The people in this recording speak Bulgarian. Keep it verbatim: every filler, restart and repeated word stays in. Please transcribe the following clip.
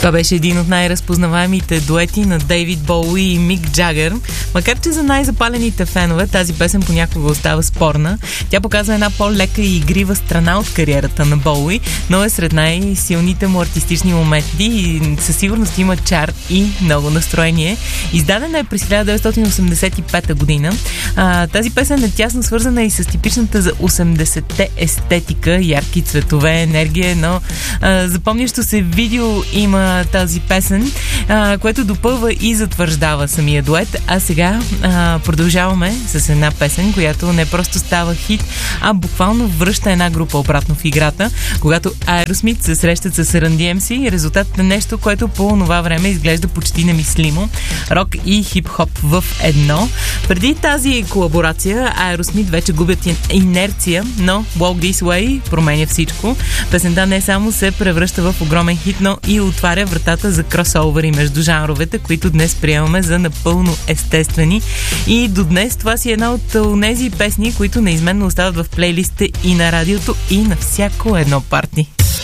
Това беше един от най-разпознаваемите дуети на Дейвид Боуи и Мик Джагър. Макар че за най-запалените фенове тази песен понякога остава спорна, тя показва една по-лека и игрива страна от кариерата на Боуи, но е сред най-силните му артистични моменти и със сигурност има чар и много настроение. Издадена е през хиляда деветстотин осемдесет и пета година. А, тази песен е тясно свързана и с типичната за осемдесетте естетика, ярки цветове, енергия, но а, запомнящо се видео има тази песен, а, което допълва и затвърждава самия дует. А сега а, продължаваме с една песен, която не просто става хит, а буквално връща една група обратно в играта, когато Aerosmith се срещат с Run ди ем си. Резултатът е нещо, което по това време изглежда почти немислимо. Рок и хип-хоп в едно. Преди тази колаборация Aerosmith вече губят инерция, но Walk This Way променя всичко. Песента не само се превръща в огромен хит, но и отваря вратата за кросовери между жанровете, които днес приемаме за напълно естествени. И до днес това си е една от тези песни, които неизменно остават в плейлистите и на радиото, и на всяко едно парти.